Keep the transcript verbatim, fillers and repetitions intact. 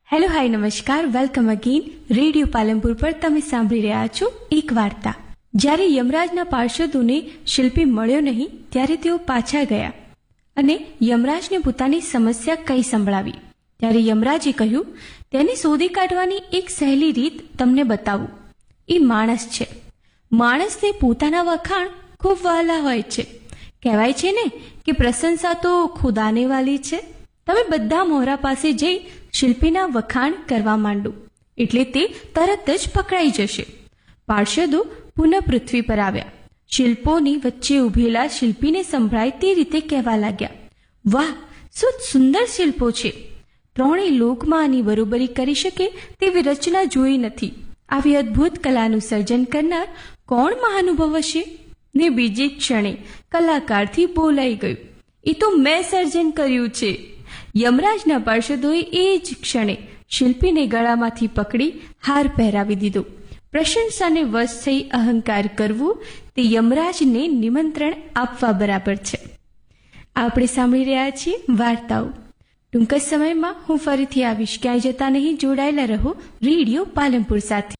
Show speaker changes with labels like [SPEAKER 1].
[SPEAKER 1] Hello hi નમસ્કાર, welcome again. Radio Palanpur પર તમે સાંભળી રહ્યા છો એક વાર્તા. જ્યારે યમરાજના પાર્ષદોને શિલ્પી મળ્યો નહીં ત્યારે તેઓ પાછા ગયા અને યમરાજને પોતાની સમસ્યા કઈ સંભળાવી. ત્યારે યમરાજે કહ્યું, તેને શોધી કાઢવાની એક સહેલી રીત તમને બતાવું. એ માણસ છે. માણસને પોતાના વખાણ ખૂબ વહાલા હોય છે. કહેવાય છે ને કે પ્રશંસા તો ખુદાને વાલી છે. તમે બધા મોહરા પાસે જઈ શિલ્પીના વખાણ કરવા માંડો એટલે તે તરત જ પકડાઈ જશે. પાર્ષદો પુનઃ પૃથ્વી પર આવ્યા. શિલ્પોની વચ્ચે ઉભેલા શિલ્પીને સંભળાય તે રીતે કહેવા લાગ્યા, વાહ, શું સુંદર શિલ્પો છે! ત્રણેય લોકમાં આની બરોબરી કરી શકે તેવી રચના જોઈ નથી. આવી અદ્ભુત કલાનું સર્જન કરનાર કોણ મહાનુભવ હશે? ને બીજી ક્ષણે કલાકારથી બોલાઈ ગયું, એ તો મેં સર્જન કર્યું છે. યમરાજના પાર્ષદોએ એ જ ક્ષણે શિલ્પીને ગળામાંથી પકડી હાર પહેરાવી દીધો. પ્રશંસાને વશ થઈ અહંકાર કરવું તે યમરાજને નિમંત્રણ આપવા બરાબર છે. આપણે સાંભળી રહ્યા છીએ વાર્તાઓ. ટૂંક જ સમયમાં હું ફરીથી આવીશ. ક્યાંય જતા નહીં, જોડાયેલા રહો રેડિયો પાલનપુર સાથે.